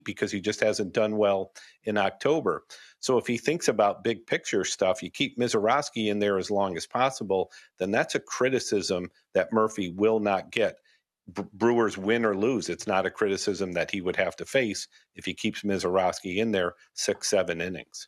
because he just hasn't done well in October. So if he thinks about big picture stuff, you keep Mizorowski in there as long as possible, then that's a criticism that Murphy will not get. Brewers win or lose, it's not a criticism that he would have to face if he keeps Mizorowski in there 6-7 innings.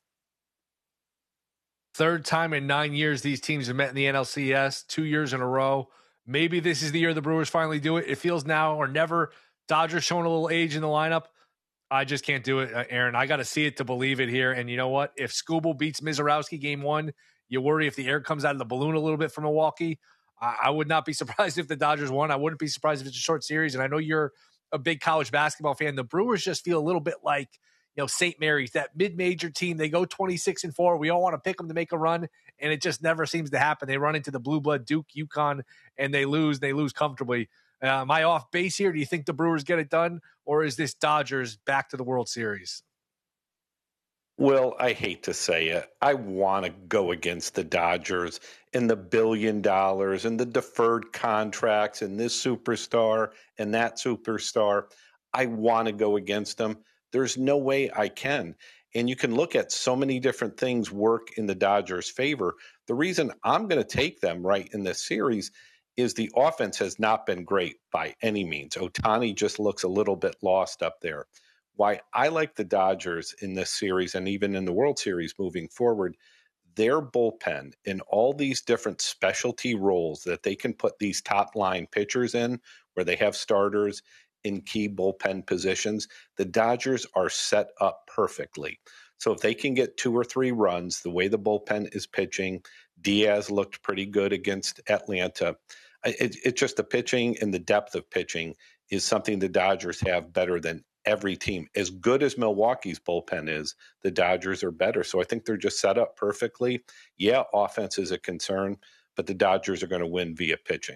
Third time in 9 years these teams have met in the NLCS, 2 years in a row. Maybe this is the year the Brewers finally do it. It feels now or never. Dodgers showing a little age in the lineup. I just can't do it, Aaron. I got to see it to believe it here. And you know what? If Skubal beats Mizorowski game one, you worry if the air comes out of the balloon a little bit from Milwaukee. I would not be surprised if the Dodgers won. I wouldn't be surprised if it's a short series. And I know you're a big college basketball fan. The Brewers just feel a little bit like, St. Mary's, that mid-major team. They go 26-4. We all want to pick them to make a run, and it just never seems to happen. They run into the blue blood Duke, UConn, and they lose. They lose comfortably. Am I off base here? Do you think the Brewers get it done, or is this Dodgers back to the World Series? Well, I hate to say it. I want to go against the Dodgers and the $1 billion and the deferred contracts and this superstar and that superstar. I want to go against them. There's no way I can. And you can look at so many different things work in the Dodgers' favor. The reason I'm going to take them right in this series is the offense has not been great by any means. Ohtani just looks a little bit lost up there. Why I like the Dodgers in this series and even in the World Series moving forward, their bullpen in all these different specialty roles that they can put these top line pitchers in where they have starters in key bullpen positions, the Dodgers are set up perfectly. So if they can get 2 or 3 runs, the way the bullpen is pitching, Diaz looked pretty good against Atlanta. It's just the pitching and the depth of pitching is something the Dodgers have better than every team. As good as Milwaukee's bullpen is, the Dodgers are better. So I think they're just set up perfectly. Yeah, offense is a concern, but the Dodgers are going to win via pitching.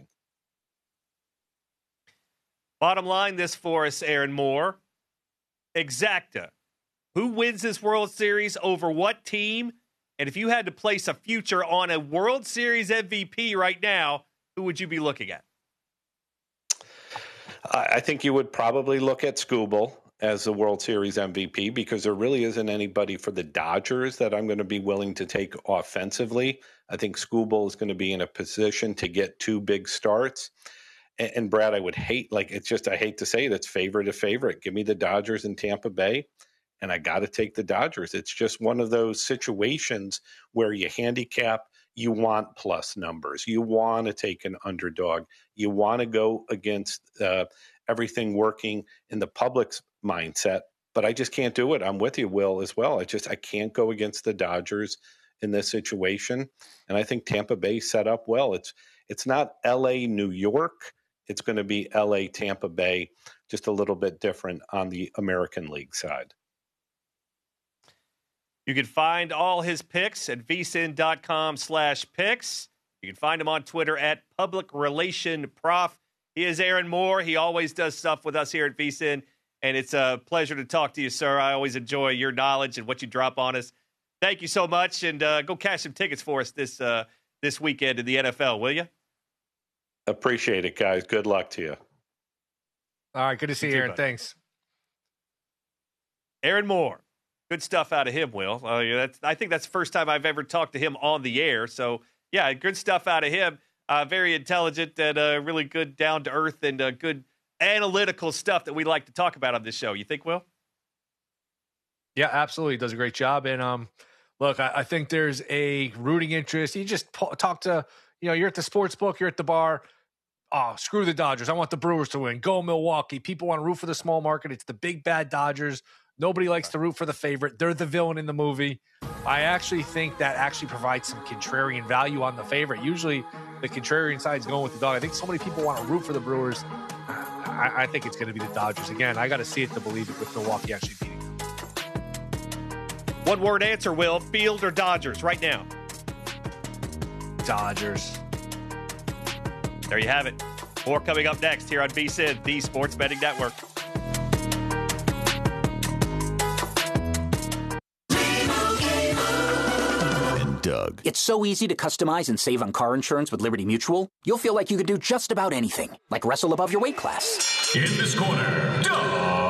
Bottom line this for us, Aaron Moore. Exacta. Who wins this World Series over what team? And if you had to place a future on a World Series MVP right now, who would you be looking at? I think you would probably look at Skubal as the World Series MVP because there really isn't anybody for the Dodgers that I'm going to be willing to take offensively. I think Skubal is going to be in a position to get 2 big starts. And Brad, I would hate, I hate to say it, it's favorite to favorite. Give me the Dodgers in Tampa Bay, and I got to take the Dodgers. It's just one of those situations where you handicap, you want plus numbers. You want to take an underdog. You want to go against everything working in the public's mindset, but I just can't do it. I'm with you, Will, as well. I can't go against the Dodgers in this situation, and I think Tampa Bay set up well. It's not L.A., New York. It's going to be L.A., Tampa Bay, just a little bit different on the American League side. You can find all his picks at vsin.com/picks. You can find him on Twitter at publicrelationprof. He is Aaron Moore. He always does stuff with us here at VSiN, and it's a pleasure to talk to you, sir. I always enjoy your knowledge and what you drop on us. Thank you so much, and go cash some tickets for us this weekend in the NFL, will you? Appreciate it, guys. Good luck to you. All right, good to see you, Aaron. Thanks. Aaron Moore. Good stuff out of him, Will. I think that's the first time I've ever talked to him on the air. So, yeah, good stuff out of him. Very intelligent and really good down-to-earth and good analytical stuff that we like to talk about on this show. You think, Will? Yeah, absolutely. He does a great job. And, look, I think there's a rooting interest. You just talk to, you're at the sports book, you're at the bar. Oh, screw the Dodgers. I want the Brewers to win. Go Milwaukee. People want to root for the small market. It's the big, bad Dodgers. Nobody likes to root for the favorite. They're the villain in the movie. I actually think that actually provides some contrarian value on the favorite. Usually the contrarian side is going with the dog. I think so many people want to root for the Brewers. I think it's going to be the Dodgers. Again, I got to see it to believe it with Milwaukee actually beating them. One-word answer, Will. Field or Dodgers right now? Dodgers. There you have it. More coming up next here on VSiN, the Sports Betting Network. Doug. It's so easy to customize and save on car insurance with Liberty Mutual. You'll feel like you could do just about anything, like wrestle above your weight class. In this corner, Doug.